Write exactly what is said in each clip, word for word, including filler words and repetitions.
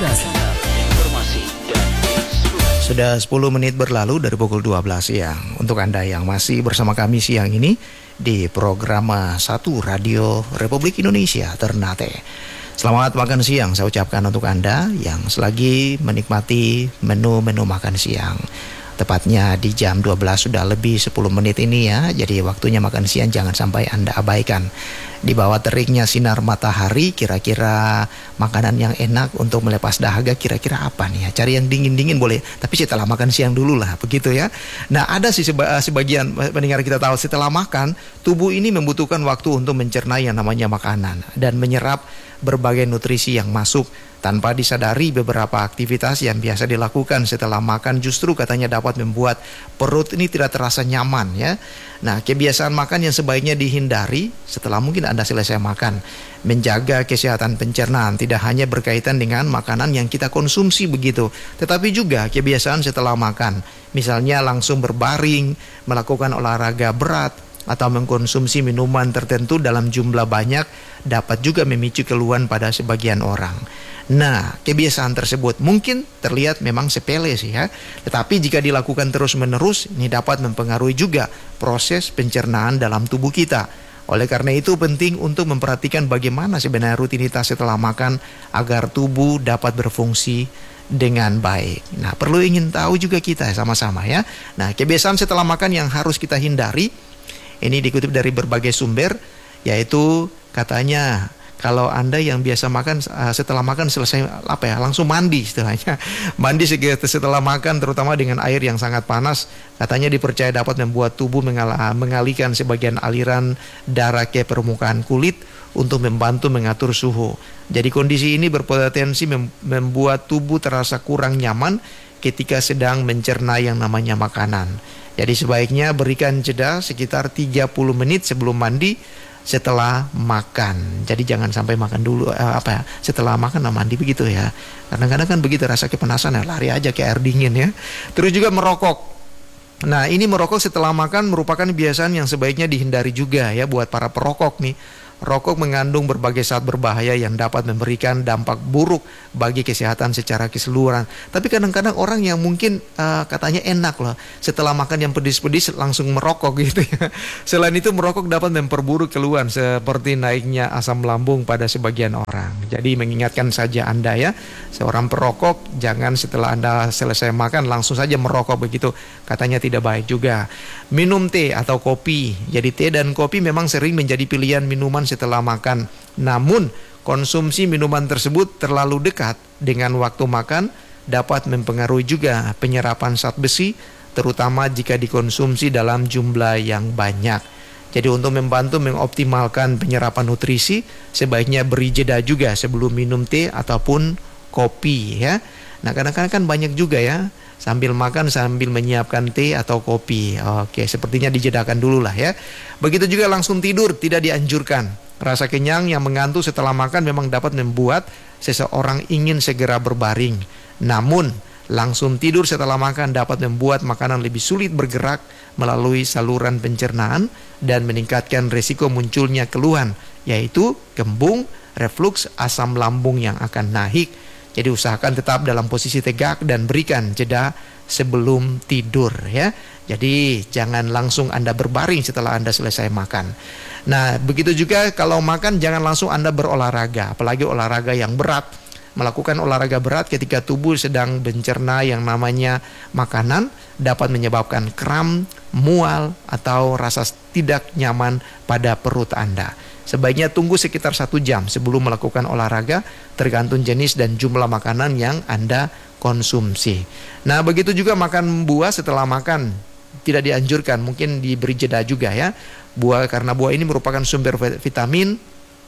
Destinasi Informasi dan Inspirasi. Sudah sepuluh menit berlalu dari pukul dua belas siang. Untuk Anda yang masih bersama kami siang ini di program satu Radio Republik Indonesia Ternate. Selamat makan siang saya ucapkan untuk Anda yang selagi menikmati menu-menu makan siang. Tepatnya di jam dua belas sudah lebih sepuluh menit ini ya. Jadi waktunya makan siang jangan sampai Anda abaikan. Di bawah teriknya sinar matahari, kira-kira makanan yang enak untuk melepas dahaga kira-kira apa nih ya? Cari yang dingin-dingin boleh, tapi setelah makan siang dulu lah, begitu ya. Nah, ada sih seba, sebagian pendengar kita tahu setelah makan, tubuh ini membutuhkan waktu untuk mencerna yang namanya makanan dan menyerap berbagai nutrisi yang masuk. Tanpa disadari, beberapa aktivitas yang biasa dilakukan setelah makan justru katanya dapat membuat perut ini tidak terasa nyaman ya. Nah, kebiasaan makan yang sebaiknya dihindari setelah mungkin Anda selesai makan. Menjaga kesehatan pencernaan tidak hanya berkaitan dengan makanan yang kita konsumsi begitu, tetapi juga kebiasaan setelah makan. Misalnya langsung berbaring, melakukan olahraga berat, atau mengkonsumsi minuman tertentu dalam jumlah banyak dapat juga memicu keluhan pada sebagian orang. Nah, kebiasaan tersebut mungkin terlihat memang sepele sih ya, tetapi jika dilakukan terus-menerus ini dapat mempengaruhi juga proses pencernaan dalam tubuh kita. Oleh karena itu penting untuk memperhatikan bagaimana sebenarnya rutinitas setelah makan agar tubuh dapat berfungsi dengan baik. Nah, perlu ingin tahu juga kita sama-sama ya. Nah, kebiasaan setelah makan yang harus kita hindari ini dikutip dari berbagai sumber, yaitu katanya kalau Anda yang biasa makan setelah makan selesai apa ya langsung mandi istilahnya. Mandi setelah makan terutama dengan air yang sangat panas, katanya dipercaya dapat membuat tubuh mengal- mengalihkan sebagian aliran darah ke permukaan kulit untuk membantu mengatur suhu. Jadi kondisi ini berpotensi mem- membuat tubuh terasa kurang nyaman ketika sedang mencerna yang namanya makanan. Jadi sebaiknya berikan jeda sekitar tiga puluh menit sebelum mandi setelah makan. Jadi jangan sampai makan dulu eh, apa ya, setelah makan nah mandi begitu ya. Kadang-kadang kan begitu rasa kepanasan ya lari aja ke air dingin ya. Terus juga merokok. Nah, ini merokok setelah makan merupakan kebiasaan yang sebaiknya dihindari juga ya buat para perokok nih. Rokok mengandung berbagai zat berbahaya yang dapat memberikan dampak buruk bagi kesehatan secara keseluruhan. Tapi kadang-kadang orang yang mungkin uh, katanya enak loh, setelah makan yang pedis-pedis langsung merokok gitu ya. Selain itu merokok dapat memperburuk keluhan seperti naiknya asam lambung pada sebagian orang. Jadi mengingatkan saja Anda ya, seorang perokok jangan setelah Anda selesai makan langsung saja merokok begitu. Katanya tidak baik juga. Minum teh atau kopi. Jadi teh dan kopi memang sering menjadi pilihan minuman setelah makan. Namun konsumsi minuman tersebut terlalu dekat dengan waktu makan dapat mempengaruhi juga penyerapan zat besi, terutama jika dikonsumsi dalam jumlah yang banyak. Jadi untuk membantu mengoptimalkan penyerapan nutrisi, sebaiknya beri jeda juga sebelum minum teh ataupun kopi ya. Nah, kadang-kadang kan banyak juga ya sambil makan sambil menyiapkan teh atau kopi. Oke, sepertinya dijedakan dulu lah ya. Begitu juga langsung tidur tidak dianjurkan. Rasa kenyang yang mengantuk setelah makan memang dapat membuat seseorang ingin segera berbaring. Namun, langsung tidur setelah makan dapat membuat makanan lebih sulit bergerak melalui saluran pencernaan dan meningkatkan risiko munculnya keluhan, yaitu kembung, refluks, asam lambung yang akan naik. Jadi usahakan tetap dalam posisi tegak dan berikan jeda sebelum tidur ya. Jadi jangan langsung Anda berbaring setelah Anda selesai makan. Nah, begitu juga kalau makan jangan langsung Anda berolahraga, apalagi olahraga yang berat. Melakukan olahraga berat ketika tubuh sedang mencerna yang namanya makanan dapat menyebabkan kram, mual, atau rasa tidak nyaman pada perut Anda. Sebaiknya tunggu sekitar satu jam sebelum melakukan olahraga, tergantung jenis dan jumlah makanan yang Anda konsumsi. Nah, begitu juga makan buah setelah makan tidak dianjurkan, mungkin diberi jeda juga ya. Buah karena buah ini merupakan sumber vitamin,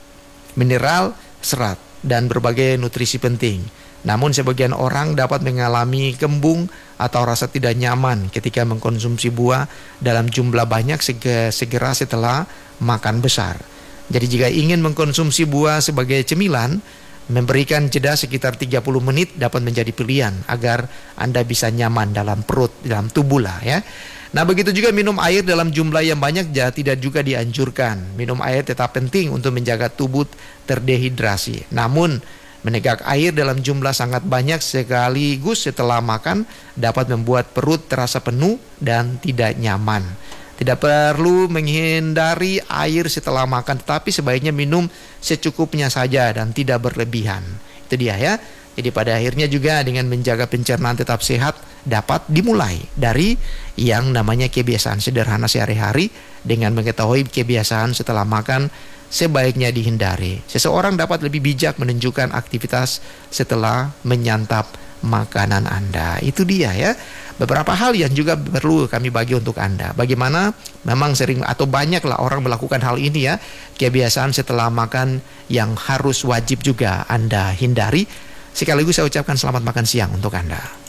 mineral, serat dan berbagai nutrisi penting. Namun sebagian orang dapat mengalami kembung atau rasa tidak nyaman ketika mengkonsumsi buah dalam jumlah banyak segera setelah makan besar. Jadi jika ingin mengkonsumsi buah sebagai cemilan, memberikan jeda sekitar tiga puluh menit dapat menjadi pilihan agar Anda bisa nyaman dalam perut, dalam tubuh lah ya. Nah, begitu juga minum air dalam jumlah yang banyak ya, tidak juga dianjurkan. Minum air tetap penting untuk menjaga tubuh terdehidrasi. Namun Menegak air dalam jumlah sangat banyak sekaligus setelah makan dapat membuat perut terasa penuh dan tidak nyaman. Tidak perlu menghindari air setelah makan, tetapi sebaiknya minum secukupnya saja dan tidak berlebihan. Itu dia ya. Jadi pada akhirnya juga dengan menjaga pencernaan tetap sehat dapat dimulai dari yang namanya kebiasaan sederhana sehari-hari dengan mengetahui kebiasaan setelah makan sebaiknya dihindari. Seseorang dapat lebih bijak menunjukkan aktivitas setelah menyantap makanan Anda. Itu dia ya. Beberapa hal yang juga perlu kami bagi untuk Anda. Bagaimana memang sering atau banyaklah orang melakukan hal ini ya. Kebiasaan setelah makan yang harus wajib juga Anda hindari. Sekaligus saya ucapkan selamat makan siang untuk Anda.